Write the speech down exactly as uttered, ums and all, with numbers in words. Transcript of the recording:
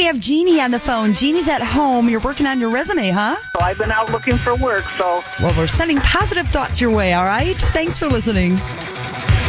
we have Jeannie on the phone. Jeannie's at home. You're working on your resume, huh? So I've been out looking for work, so... Well, we're sending positive thoughts your way, all right? Thanks for listening.